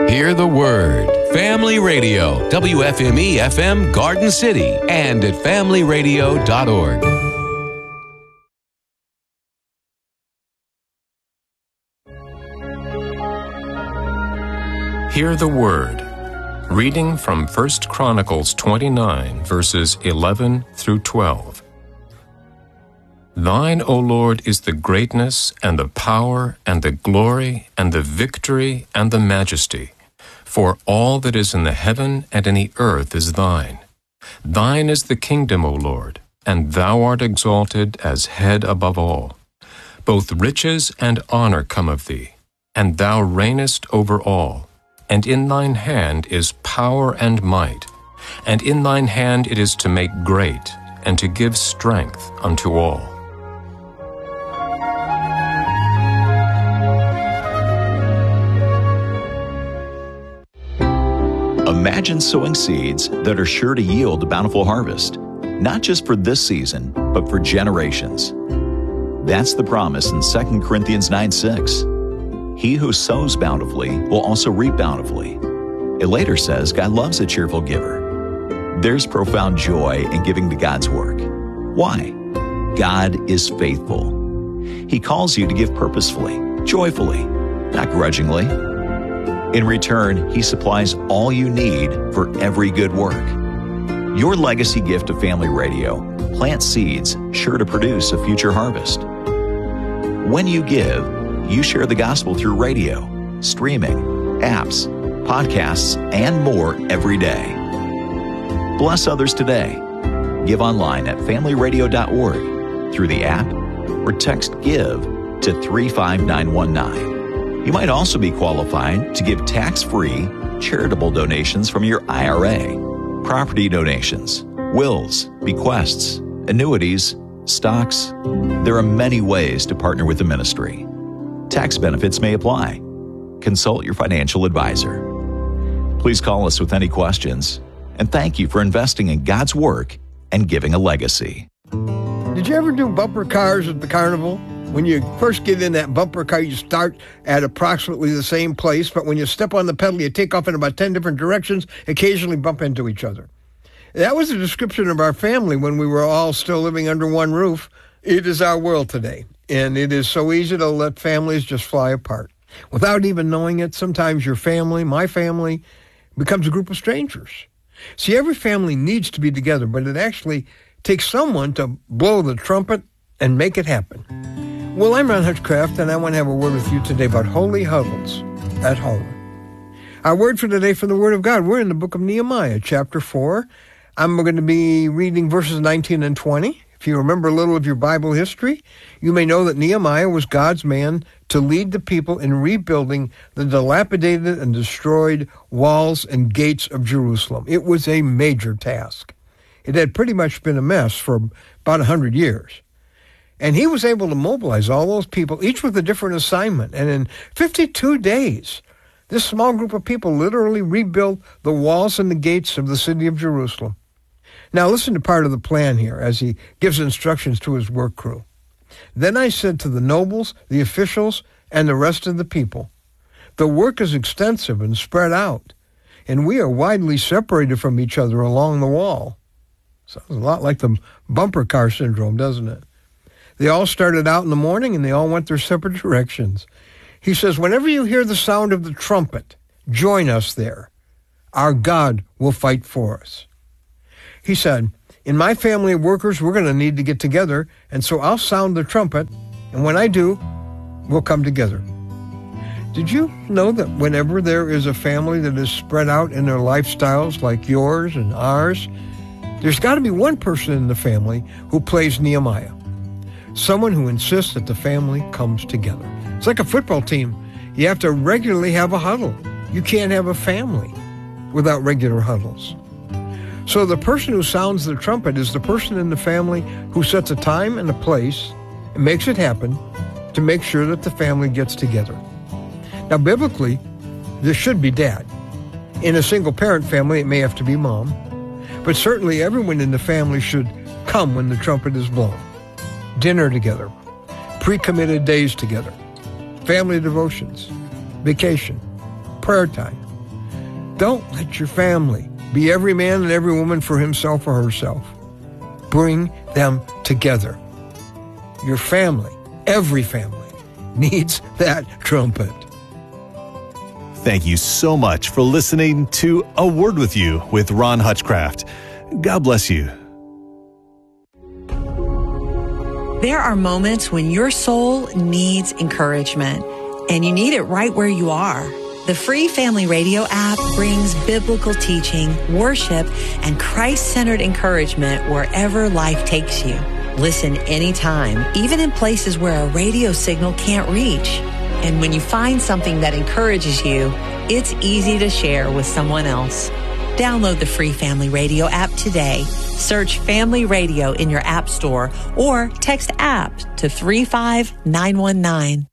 Hear the Word. Family Radio, WFME-FM Garden City, and at familyradio.org. Hear the Word. Reading from 1 Chronicles 29, verses 11 through 12. Thine, O Lord, is the greatness, and the power, and the glory, and the victory, and the majesty. For all that is in the heaven and in the earth is thine. Thine is the kingdom, O Lord, and thou art exalted as head above all. Both riches and honor come of thee, and thou reignest over all. And in thine hand is power and might, and in thine hand it is to make great, and to give strength unto all. Imagine sowing seeds that are sure to yield a bountiful harvest, not just for this season, but for generations. That's the promise in 2 Corinthians 9:6. He who sows bountifully will also reap bountifully. It later says God loves a cheerful giver. There's profound joy in giving to God's work. Why? God is faithful. He calls you to give purposefully, joyfully, not grudgingly. In return, He supplies all you need for every good work. Your legacy gift to Family Radio plants seeds sure to produce a future harvest. When you give, you share the gospel through radio, streaming, apps, podcasts, and more every day. Bless others today. Give online at familyradio.org through the app or text GIVE to 35919. You might also be qualified to give tax-free charitable donations from your IRA, property donations, wills, bequests, annuities, stocks. There are many ways to partner with the ministry. Tax benefits may apply. Consult your financial advisor. Please call us with any questions. And thank you for investing in God's work and giving a legacy. Did you ever do bumper cars at the carnival? When you first get in that bumper car, you start at approximately the same place, but when you step on the pedal, you take off in about 10 different directions, occasionally bump into each other. That was a description of our family when we were all still living under one roof. It is our world today, and it is so easy to let families just fly apart. Without even knowing it, sometimes your family, my family, becomes a group of strangers. See, every family needs to be together, but it actually takes someone to blow the trumpet and make it happen. Well, I'm Ron Hutchcraft, and I want to have a word with you today about holy huddles at home. Our word for today from the Word of God, we're in the book of Nehemiah, chapter 4. I'm going to be reading verses 19 and 20. If you remember a little of your Bible history, you may know that Nehemiah was God's man to lead the people in rebuilding the dilapidated and destroyed walls and gates of Jerusalem. It was a major task. It had pretty much been a mess for about 100 years. And he was able to mobilize all those people, each with a different assignment. And in 52 days, this small group of people literally rebuilt the walls and the gates of the city of Jerusalem. Now listen to part of the plan here as he gives instructions to his work crew. Then I said to the nobles, the officials, and the rest of the people, the work is extensive and spread out, and we are widely separated from each other along the wall. Sounds a lot like the bumper car syndrome, doesn't it? They all started out in the morning, and they all went their separate directions. He says, whenever you hear the sound of the trumpet, join us there. Our God will fight for us. He said, in my family of workers, we're going to need to get together, and so I'll sound the trumpet, and when I do, we'll come together. Did you know that whenever there is a family that is spread out in their lifestyles like yours and ours, there's got to be one person in the family who plays Nehemiah. Someone who insists that the family comes together. It's like a football team. You have to regularly have a huddle. You can't have a family without regular huddles. So the person who sounds the trumpet is the person in the family who sets a time and a place and makes it happen to make sure that the family gets together. Now, biblically, this should be dad. In a single-parent family, it may have to be mom. But certainly everyone in the family should come when the trumpet is blown. Dinner together, pre-committed days together, family devotions, vacation, prayer time, Don't let your family be every man and every woman for himself or herself. Bring them together. Your family, every family, needs that trumpet. Thank you so much for listening to A Word With You with Ron Hutchcraft. God bless you. There are moments when your soul needs encouragement, and you need it right where you are. The free Family Radio app brings biblical teaching, worship, and Christ-centered encouragement wherever life takes you. Listen anytime, even in places where a radio signal can't reach. And when you find something that encourages you, it's easy to share with someone else. Download the free Family Radio app today. Search Family Radio in your app store or text APP to 35919.